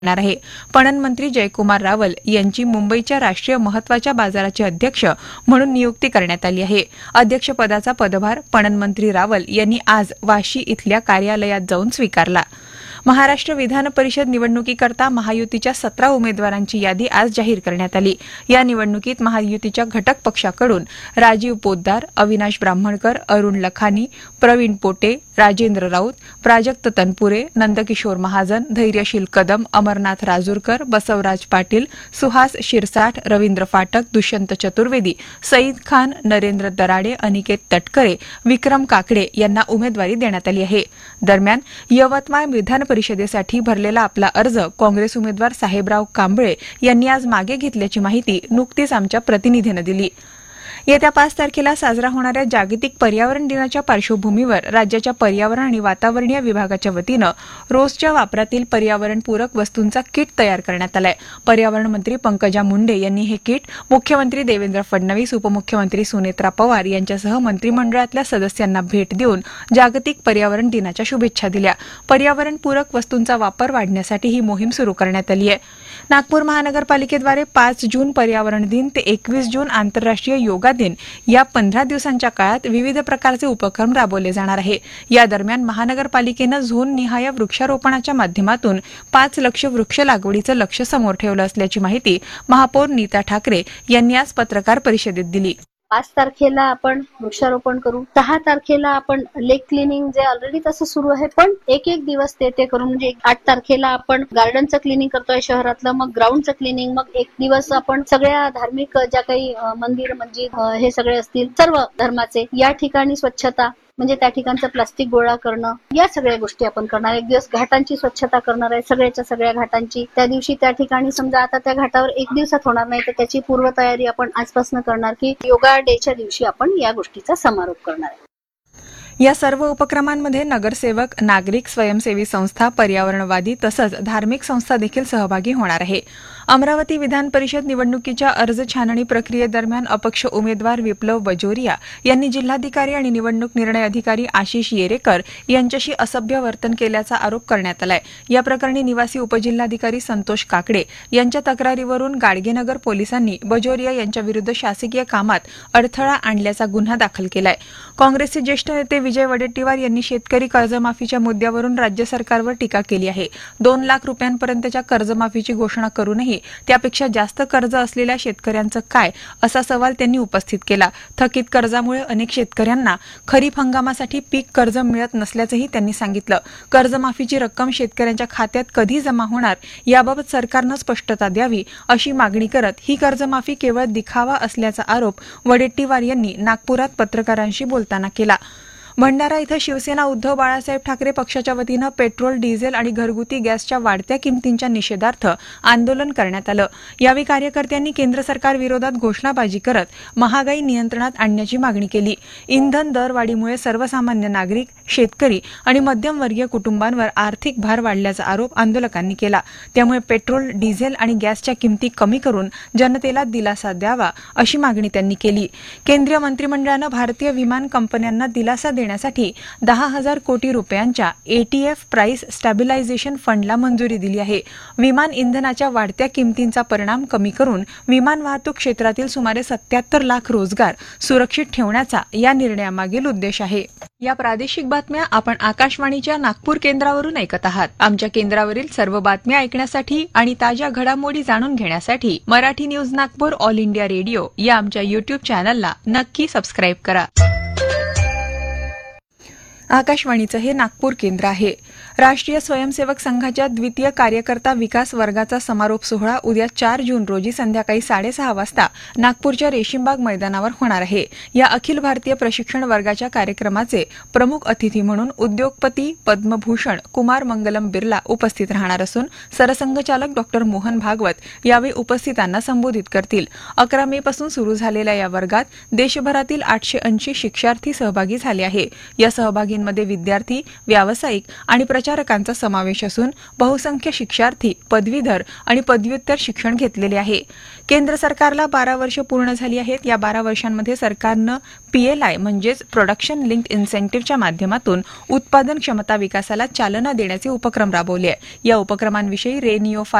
येणार आहे. पणन मंत्री जयकुमार रावल यांची मुंबईच्या राष्ट्रीय महत्वाच्या बाजाराचे अध्यक्ष म्हणून नियुक्ती करण्यात आली आहे. अध्यक्षपदाचा पदभार पणन मंत्री रावल यांनी आज वाशी इथल्या कार्यालयात जाऊन स्वीकारला. महाराष्ट्र विधान परिषद निवडणुकीकरता महायुतीच्या 17 उमेदवारांची यादी आज जाहीर करण्यात आली. या निवडणुकीत महायुतीच्या घटक पक्षाकडून राजीव पोद्दार, अविनाश ब्राह्मणकर, अरुण लखानी, प्रवीण पोटे, राजेंद्र राऊत, प्राजक्त तनपुरे, नंदकिशोर महाजन, धैर्यशील कदम, अमरनाथ राजूरकर, बसवराज पाटील, सुहास शिरसाठ, रवींद्र फाटक, दुष्यंत चतुर्वेदी, सईद खान, नरेंद्र दराडे, अनिकेत तटकरे, विक्रम काकडे यांना उमेदवारी देण्यात आली आहे. दरम्यान यवतमाळ विधान परिषदेसाठी भरलेला आपला अर्ज काँग्रेस उमेदवार साहेबराव कांबळे यांनी आज मागे घेतल्याची माहिती नुकतीच आमच्या प्रतिनिधीनं दिली. येत्या 5 तारखेला साजरा होणाऱ्या जागतिक पर्यावरण दिनाच्या पार्श्वभूमीवर राज्याच्या पर्यावरण आणि वातावरणीय विभागाच्या वतीनं रोजच्या वापरातील पर्यावरणपूरक वस्तूंचा किट तयार करण्यात आलाय. पर्यावरण मंत्री पंकजा मुंडे यांनी हे किट मुख्यमंत्री देवेंद्र फडणवीस, उपमुख्यमंत्री सुनेत्रा पवार यांच्यासह मंत्रिमंडळातल्या सदस्यांना भेट देऊन जागतिक पर्यावरण दिनाच्या शुभेच्छा दिल्या. पर्यावरणपूरक वस्तूंचा वापर वाढण्यासाठी ही मोहीम सुरू करण्यात आली आहे. नागपूर महानगरपालिकेद्वारे 5 जून पर्यावरण दिन ते 21 जून आंतरराष्ट्रीय योगा दिन या 15 दिवसांच्या काळात विविध प्रकारचे उपक्रम राबवले जाणार आहे. या दरम्यान महानगरपालिकेनं झोन निहाय वृक्षारोपणाच्या माध्यमातून 5 लाख वृक्ष लागवडीचं लक्ष्य समोर ठेवलं असल्याची माहिती महापौर नीता ठाकरे यांनी आज पत्रकार परिषदेत दिली. 5 तारखेला आपण वृक्षारोपण करू. 6 तारखेला आपण लेक क्लिनिंग जे ऑलरेडी तसं सुरू आहे, पण एक दिवस ते करू. म्हणजे 8 तारखेला आपण गार्डनचं क्लिनिंग करतोय शहरातलं, मग ग्राउंडचं क्लिनिंग, मग एक दिवस आपण सगळ्या धार्मिक ज्या काही मंदिर मस्जिद हे सगळे असतील सर्व धर्माचे या ठिकाणी स्वच्छता, म्हणजे त्या ठिकाणचं प्लास्टिक गोळा करणं, या सगळ्या गोष्टी आपण करणार. एक दिवस घाटांची स्वच्छता करणार आहे, सगळ्याच्या सगळ्या घाटांची. त्या दिवशी त्या ठिकाणी समजा आता त्या घाटावर एक दिवसात होणार नाही, तर त्याची पूर्वतयारी आपण आजपासून करणार की योगा डेच्या दिवशी आपण या गोष्टीचा समारोप करणार आहे. या सर्व उपक्रमांमध्ये नगरसेवक, नागरिक, स्वयंसेवी संस्था, पर्यावरणवादी तसंच धार्मिक संस्था देखील सहभागी होणार आहे. अमरावती विधान परिषद निवडणुकीच्या अर्ज छाननी प्रक्रियेदरम्यान अपक्ष उमेदवार विप्लव बजोरिया यांनी जिल्हाधिकारी आणि निवडणूक निर्णय अधिकारी आशिष येरेकर यांच्याशी असभ्य वर्तन केल्याचा आरोप करण्यात आलाय. या प्रकरणी निवासी उपजिल्हाधिकारी संतोष काकडे यांच्या तक्रारीवरून गाडगेनगर पोलिसांनी बजोरिया यांच्याविरुद्ध शासकीय कामात अडथळा आणल्याचा गुन्हा दाखल केलाय. काँग्रेसचे ज्येष्ठ नेते विजय वडेट्टीवार यांनी शेतकरी कर्जमाफीच्या मुद्द्यावरून राज्य सरकारवर टीका केली आहे. 2 लाख रुपयांपर्यंतच्या कर्जमाफीची घोषणा करूनही त्यापेक्षा जास्त कर्ज असलेल्या शेतकऱ्यांचं काय, असा सवाल त्यांनी उपस्थित केला. थकीत कर्जामुळे अनेक शेतकऱ्यांना खरीप हंगामासाठी पीक कर्ज मिळत नसल्याचंही त्यांनी सांगितलं. कर्जमाफीची रक्कम शेतकऱ्यांच्या खात्यात कधी जमा होणार याबाबत सरकारनं स्पष्टता द्यावी अशी मागणी करत ही कर्जमाफी केवळ दिखावा असल्याचा आरोप वडेट्टीवार यांनी नागपुरात पत्रकारांशी बोलताना केला. भंडारा इथं शिवसेना उद्धव बाळासाहेब ठाकरे पक्षाच्या वतीनं पेट्रोल, डिझेल आणि घरगुती गॅसच्या वाढत्या किमतींच्या निषेधार्थ आंदोलन करण्यात आलं. यावेळी कार्यकर्त्यांनी केंद्र सरकार विरोधात घोषणाबाजी करत महागाई नियंत्रणात आणण्याची मागणी केली. इंधन दरवाढीमुळे सर्वसामान्य नागरिक, शेतकरी आणि मध्यमवर्गीय कुटुंबांवर आर्थिक भार वाढल्याचा आरोप आंदोलकांनी केला. त्यामुळे पेट्रोल, डिझेल आणि गॅसच्या किमती कमी करून जनतेला दिलासा द्यावा अशी मागणी त्यांनी केली. केंद्रीय मंत्रिमंडळानं भारतीय विमान कंपन्यांना दिलासा देण्यासाठी 10,000 कोटी रुपयांच्या एटीएफ प्राइस स्टॅबिलायझेशन फंडला मंजुरी दिली आहे. विमान इंधनाच्या वाढत्या किमतींचा परिणाम कमी करून विमान वाहतूक क्षेत्रातील सुमारे 77 लाख रोजगार सुरक्षित ठेवण्याचा या निर्णयामागील उद्देश आहे. या प्रादेशिक बातम्या आपण आकाशवाणीच्या नागपूर केंद्रावरून ऐकत आहात. आमच्या केंद्रावरील सर्व बातम्या ऐकण्यासाठी आणि ताज्या घडामोडी जाणून घेण्यासाठी Marathi news Nagpur all India radio या आमच्या युट्यूब चॅनलला नक्की सबस्क्राईब करा. आकाशवाणीचं हे नागपूर केंद्र आहे. राष्ट्रीय स्वयंसेवक संघाच्या द्वितीय कार्यकर्ता विकास वर्गाचा समारोप सोहळा उद्या 4 जून रोजी संध्याकाळी 6:30 वाजता नागपूरच्या रेशीमबाग मैदानावर होणार आहे. या अखिल भारतीय प्रशिक्षण वर्गाच्या कार्यक्रमाचे प्रमुख अतिथी म्हणून उद्योगपती पद्मभूषण कुमार मंगलम बिर्ला उपस्थित राहणार असून सरसंघचालक डॉ. मोहन भागवत यावेळी उपस्थितांना संबोधित करतील. 11 मे पासून सुरू झालेल्या या वर्गात देशभरातील 880 शिक्षार्थी सहभागी झाले आहे. या सहभागींमध्ये विद्यार्थी, व्यावसायिक आणि प्रचारकांचा समावेश असून बहुसंख्य शिक्षार्थी पदवीधर आणि पदव्युत्तर शिक्षण घेतलेले आहे. केंद्र सरकारला 12 वर्ष पूर्ण झाली आहेत. या 12 वर्षांमध्ये सरकारनं PLI म्हणजेच प्रोडक्शन लिंक्ड इन्सेंटिव्हच्या माध्यमातून उत्पादन क्षमता विकासाला चालना देण्याचे उपक्रम राबवले आहे. या उपक्रमांविषयी रेनियो